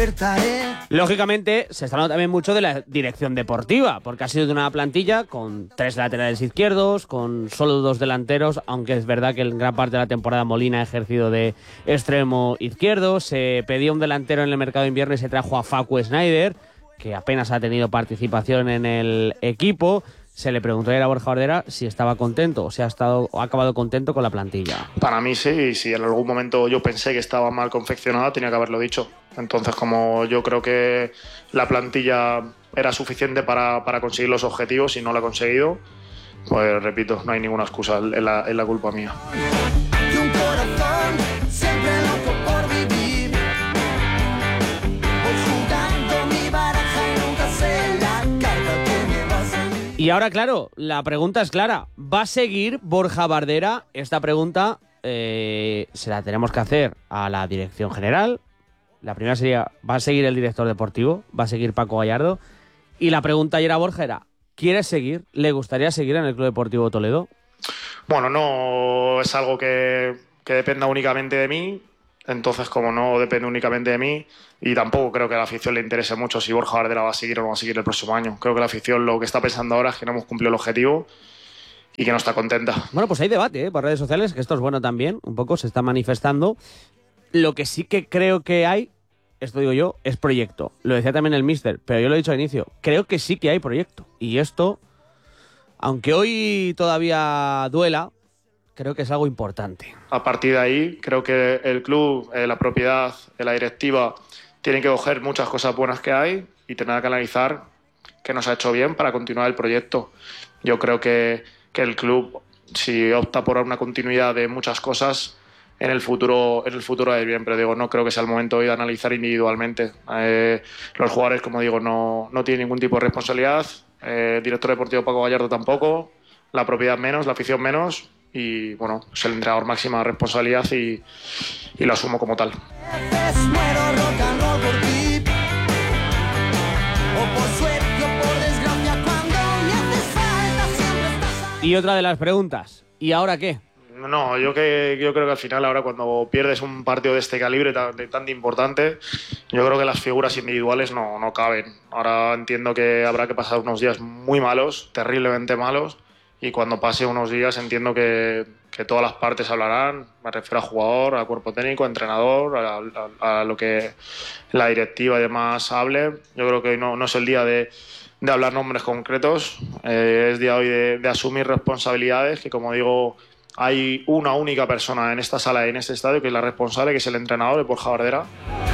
despertaré. Lógicamente, se está hablando también mucho de la dirección deportiva, porque ha sido de una plantilla con 3 laterales izquierdos, con solo 2 delanteros, aunque es verdad que en gran parte de la temporada Molina ha ejercido de extremo izquierdo. Se pedía un delantero en el mercado de invierno y se trajo a Facu Snyder, que apenas ha tenido participación en el equipo. Se le preguntó ayer a Borja Bardera si estaba contento o si ha acabado contento con la plantilla. Para mí sí, y si en algún momento yo pensé que estaba mal confeccionada, tenía que haberlo dicho. Entonces, como yo creo que la plantilla era suficiente para conseguir los objetivos y no lo ha conseguido, pues repito, no hay ninguna excusa, es la culpa mía. Y un corazón siempre loco por vivir. Voy jugando mi baraja y nunca sé la carta que me va a salir. Y ahora, claro, la pregunta es clara. ¿Va a seguir Borja Bardera? Esta pregunta se la tenemos que hacer a la dirección general. La primera sería, ¿va a seguir el director deportivo? ¿Va a seguir Paco Gallardo? Y la pregunta ayer a Borja era, ¿quiere seguir? ¿Le gustaría seguir en el Club Deportivo Toledo? Bueno, no es algo que dependa únicamente de mí. Entonces, como no depende únicamente de mí, y tampoco creo que a la afición le interese mucho si Borja Bardera va a seguir o no va a seguir el próximo año. Creo que la afición lo que está pensando ahora es que no hemos cumplido el objetivo y que no está contenta. Bueno, pues hay debate por redes sociales, que esto es bueno también, un poco se está manifestando. Lo que sí que creo que hay, esto digo yo, es proyecto. Lo decía también el míster, pero yo lo he dicho al inicio. Creo que sí que hay proyecto. Y esto, aunque hoy todavía duela, creo que es algo importante. A partir de ahí, creo que el club, la propiedad, la directiva, tienen que coger muchas cosas buenas que hay y tener que analizar qué nos ha hecho bien para continuar el proyecto. Yo creo que el club, si opta por una continuidad de muchas cosas, en el futuro va a ir bien, pero digo, no creo que sea el momento hoy de analizar individualmente. Los jugadores, como digo, no tienen ningún tipo de responsabilidad, director deportivo Paco Gallardo tampoco, la propiedad menos, la afición menos, y bueno, es el entrenador máxima responsabilidad y lo asumo como tal. Muero rock and roll por ti. O por suerte o por desgracia, cuando me haces falta siempre estás ahí. Y otra de las preguntas, ¿y ahora qué? No, yo creo que al final ahora cuando pierdes un partido de este calibre tan importante, yo creo que las figuras individuales no caben. Ahora entiendo que habrá que pasar unos días muy malos, terriblemente malos, y cuando pase unos días entiendo que todas las partes hablarán. Me refiero a jugador, a cuerpo técnico, a entrenador, a lo que la directiva y demás hable. Yo creo que hoy no es el día de hablar nombres concretos, es día hoy de asumir responsabilidades, que como digo, hay una única persona en esta sala y en este estadio que es la responsable, que es el entrenador, el Borja Bardera.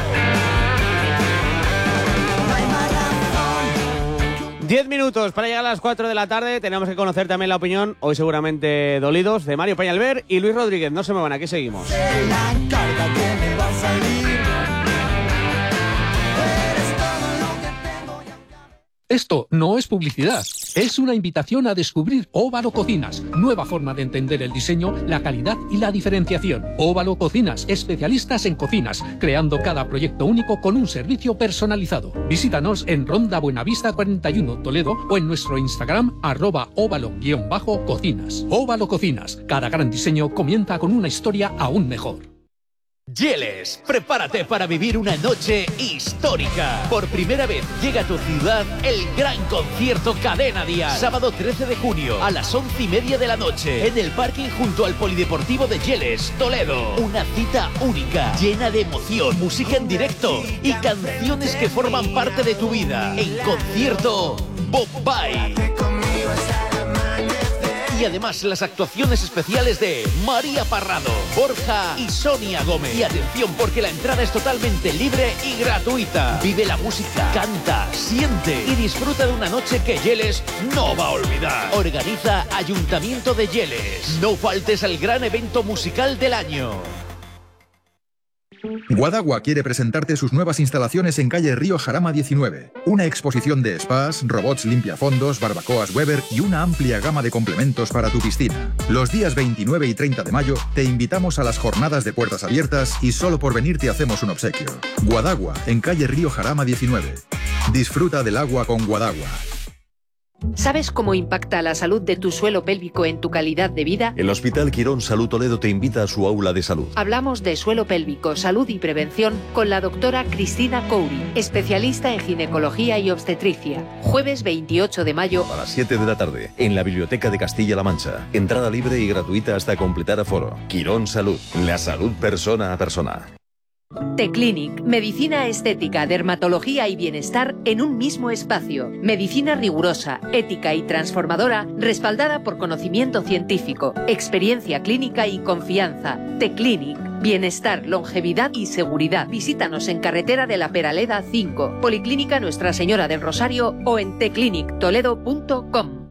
10 minutos para llegar a las 4 de la tarde. Tenemos que conocer también la opinión, hoy seguramente dolidos, de Mario Peñalver y Luis Rodríguez. No se me van, aquí seguimos. La carga que me va a salir. Eres todo lo que tengo y Esto no es publicidad, es una invitación a descubrir Óvalo Cocinas, nueva forma de entender el diseño, la calidad y la diferenciación. Óvalo Cocinas, especialistas en cocinas, creando cada proyecto único con un servicio personalizado. Visítanos en Ronda Buenavista 41 Toledo o en nuestro Instagram @óvalo_cocinas. Óvalo Cocinas, cada gran diseño comienza con una historia aún mejor. Yeles, prepárate para vivir una noche histórica. Por primera vez llega a tu ciudad el gran concierto Cadena Dial. Sábado 13 de junio a las 11:30 de la noche en el parking junto al Polideportivo de Yeles, Toledo. Una cita única, llena de emoción, música en directo y canciones que forman parte de tu vida. En concierto Bombay. Y además las actuaciones especiales de María Parrado, Borja y Sonia Gómez. Y atención, porque la entrada es totalmente libre y gratuita. Vive la música, canta, siente y disfruta de una noche que Yeles no va a olvidar. Organiza Ayuntamiento de Yeles. No faltes al gran evento musical del año. Guadagua quiere presentarte sus nuevas instalaciones en calle Río Jarama 19. Una exposición de spas, robots limpiafondos, barbacoas Weber y una amplia gama de complementos para tu piscina. Los días 29 y 30 de mayo te invitamos a las jornadas de puertas abiertas y solo por venir te hacemos un obsequio. Guadagua, en calle Río Jarama 19. Disfruta del agua con Guadagua. ¿Sabes cómo impacta la salud de tu suelo pélvico en tu calidad de vida? El Hospital Quirón Salud Toledo te invita a su aula de salud. Hablamos de suelo pélvico, salud y prevención con la doctora Cristina Coury, especialista en ginecología y obstetricia. Jueves 28 de mayo A las 7 de la tarde, en la Biblioteca de Castilla-La Mancha. Entrada libre y gratuita hasta completar aforo. Quirón Salud, la salud persona a persona. T-Clinic, medicina estética, dermatología y bienestar en un mismo espacio. Medicina rigurosa, ética y transformadora, respaldada por conocimiento científico, experiencia clínica y confianza. T-Clinic, bienestar, longevidad y seguridad. Visítanos en Carretera de la Peraleda 5, Policlínica Nuestra Señora del Rosario o en tclinictoledo.com.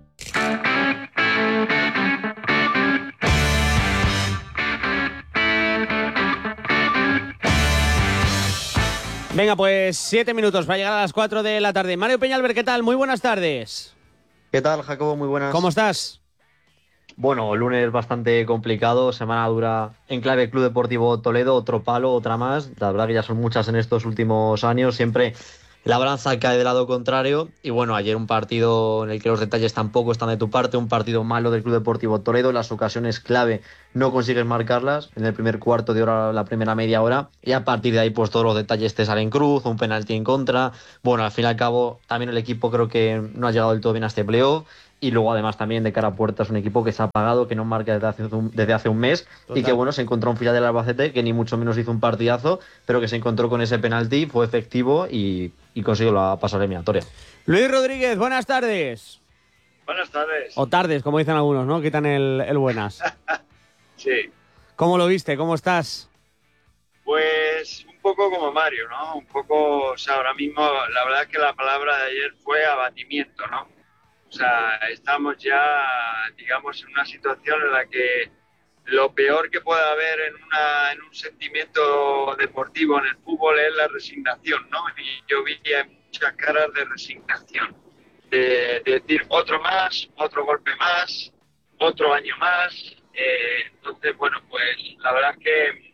Venga, pues 7 minutos para llegar a las 4 de la tarde. Mario Peñalver, ¿qué tal? Muy buenas tardes. ¿Qué tal, Jacobo? Muy buenas. ¿Cómo estás? Bueno, lunes bastante complicado, semana dura en clave Club Deportivo Toledo, otro palo, otra más. La verdad que ya son muchas en estos últimos años, siempre la balanza cae del lado contrario. Y bueno, ayer un partido en el que los detalles tampoco están de tu parte, un partido malo del Club Deportivo Toledo, las ocasiones clave no consigues marcarlas en el primer cuarto de hora, la primera media hora, y a partir de ahí pues todos los detalles te salen cruz, un penalti en contra. Bueno, al fin y al cabo también el equipo creo que no ha llegado del todo bien a este playoff. Y luego además también de cara a puerta es un equipo que se ha apagado, que no marca desde hace un mes. Total. Y que bueno, se encontró un filial del Albacete que ni mucho menos hizo un partidazo, pero que se encontró con ese penalti, fue efectivo y consiguió la pasar eliminatoria. Luis Rodríguez, buenas tardes. Buenas tardes. O tardes, como dicen algunos, ¿no? Quitan el buenas. Sí. ¿Cómo lo viste? ¿Cómo estás? Pues un poco como Mario, ¿no? Un poco, o sea, ahora mismo la verdad es que la palabra de ayer fue abatimiento, ¿no? O sea, estamos ya, digamos, en una situación en la que lo peor que puede haber en un sentimiento deportivo en el fútbol es la resignación, ¿no? Y yo vi muchas caras de resignación, de decir otro más, otro golpe más, otro año más. Entonces, bueno, pues la verdad es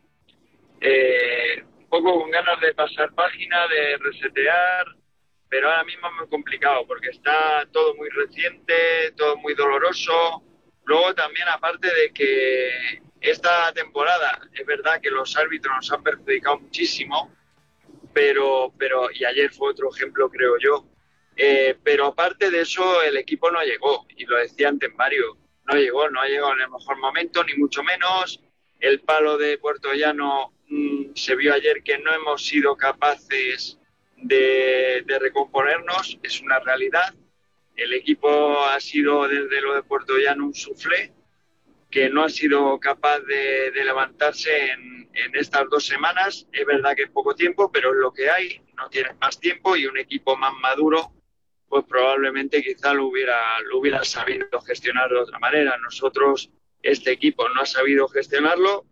que un poco con ganas de pasar página, de resetear, pero ahora mismo es muy complicado porque está todo muy reciente, todo muy doloroso. Luego también, aparte de que esta temporada es verdad que los árbitros nos han perjudicado muchísimo, pero y ayer fue otro ejemplo, creo yo, pero aparte de eso el equipo no llegó, y lo decía antes Mario, no llegó en el mejor momento, ni mucho menos. El palo de Puerto Llano se vio ayer que no hemos sido capaces de recomponernos, es una realidad. El equipo ha sido desde lo de Puerto Llano un suflé que no ha sido capaz de levantarse en estas 2 semanas. Es verdad que es poco tiempo, pero es lo que hay, no tienes más tiempo, y un equipo más maduro pues probablemente quizá lo hubiera sabido gestionar de otra manera. Nosotros, este equipo no ha sabido gestionarlo.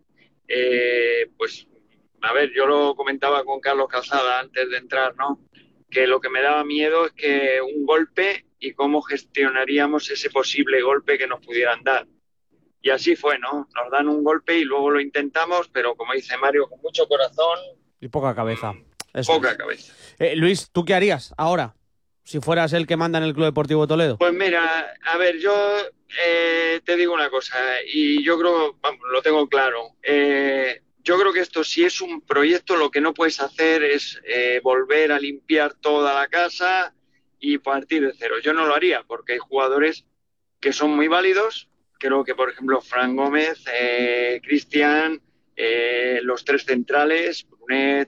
Pues a ver, yo lo comentaba con Carlos Calzada antes de entrar, ¿no? Que lo que me daba miedo es que un golpe y cómo gestionaríamos ese posible golpe que nos pudieran dar. Y así fue, ¿no? Nos dan un golpe y luego lo intentamos, pero como dice Mario, con mucho corazón. Y poca cabeza. Poca cabeza. Luis, ¿tú qué harías ahora? Si fueras el que manda en el Club Deportivo Toledo. Pues mira, a ver, yo te digo una cosa, y yo creo, vamos, lo tengo claro. Yo creo que esto, si es un proyecto, lo que no puedes hacer es volver a limpiar toda la casa y partir de cero. Yo no lo haría, porque hay jugadores que son muy válidos. Creo que, por ejemplo, Fran Gómez, Cristian, los 3 centrales, Brunet,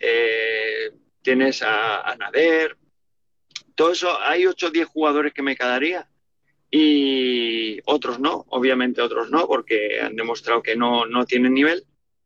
tienes a Nader. Todo eso, hay 8 o 10 jugadores que me quedaría. Y otros no, obviamente otros no, porque han demostrado que no tienen nivel.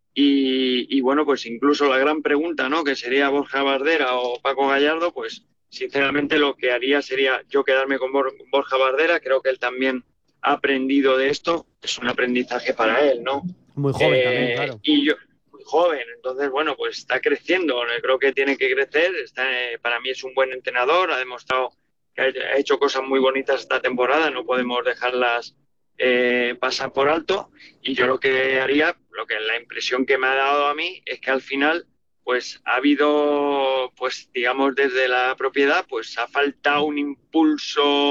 Y bueno, pues incluso la gran pregunta, ¿no? Que sería Borja Bardera o Paco Gallardo, pues sinceramente lo que haría sería yo quedarme con Borja Bardera. Creo que él también ha aprendido de esto, es un aprendizaje para él, ¿no? Muy joven también, claro. Y yo, muy joven, entonces bueno, pues está creciendo, creo que tiene que crecer, para mí es un buen entrenador, ha demostrado que ha hecho cosas muy bonitas esta temporada, no podemos dejarlas pasar por alto. Y yo lo que haría, la impresión que me ha dado a mí es que al final pues ha habido, pues digamos desde la propiedad, pues ha faltado un impulso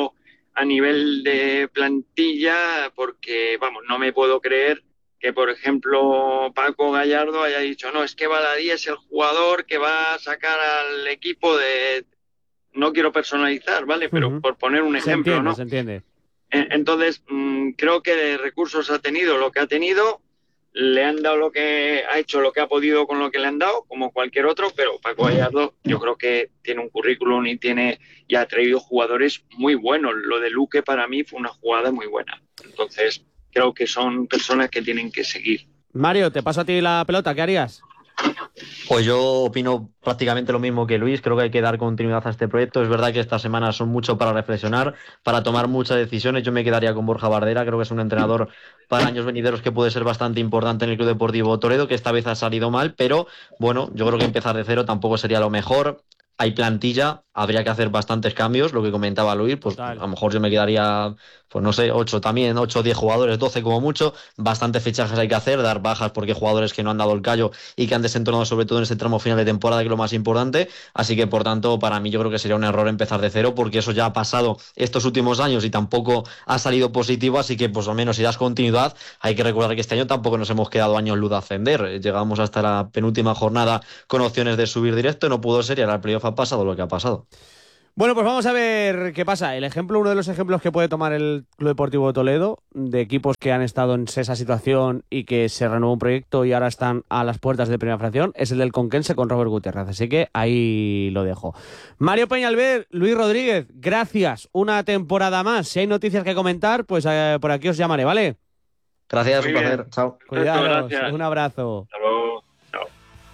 a nivel de plantilla, porque, vamos, no me puedo creer que, por ejemplo, Paco Gallardo haya dicho, no, es que Baladí es el jugador que va a sacar al equipo de... No quiero personalizar, ¿vale? Pero por poner un ejemplo, ¿no? Se entiende. Entonces, creo que de recursos ha tenido lo que ha tenido, le han dado lo que ha hecho, lo que ha podido con lo que le han dado, como cualquier otro, pero Paco Gallardo yo creo que tiene un currículum y ha traído jugadores muy buenos. Lo de Luque para mí fue una jugada muy buena. Entonces, creo que son personas que tienen que seguir. Mario, te paso a ti la pelota, ¿qué harías? Pues yo opino prácticamente lo mismo que Luis, creo que hay que dar continuidad a este proyecto. Es verdad que estas semanas son mucho para reflexionar, para tomar muchas decisiones. Yo me quedaría con Borja Bardera, creo que es un entrenador para años venideros que puede ser bastante importante en el Club Deportivo Toledo, que esta vez ha salido mal, pero bueno, yo creo que empezar de cero tampoco sería lo mejor. Hay plantilla, habría que hacer bastantes cambios, lo que comentaba Luis, pues a lo mejor yo me quedaría, pues no sé, 8 o 10 jugadores, 12 como mucho, bastantes fichajes hay que hacer, dar bajas porque hay jugadores que no han dado el callo y que han desentonado sobre todo en ese tramo final de temporada, que es lo más importante, así que por tanto para mí yo creo que sería un error empezar de cero porque eso ya ha pasado estos últimos años y tampoco ha salido positivo, así que pues al menos si das continuidad, hay que recordar que este año tampoco nos hemos quedado años luz de ascender, llegamos hasta la penúltima jornada con opciones de subir directo, no pudo ser y ahora el playoff ha pasado lo que ha pasado. Bueno, pues vamos a ver qué pasa. Uno de los ejemplos que puede tomar el Club Deportivo de Toledo, de equipos que han estado en esa situación y que se renueva un proyecto y ahora están a las puertas de primera fracción, es el del Conquense con Robert Gutiérrez. Así que ahí lo dejo. Mario Peñalver, Luis Rodríguez, gracias. Una temporada más. Si hay noticias que comentar, pues por aquí os llamaré, ¿vale? Gracias, un placer. Chao. Cuidados. Un abrazo. Hasta luego.